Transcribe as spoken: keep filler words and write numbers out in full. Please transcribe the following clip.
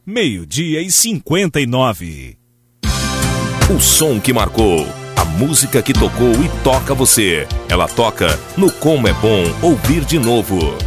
meio-dia e cinquenta e nove. O som que marcou, a música que tocou e toca você. Ela toca no Como é Bom Ouvir de Novo.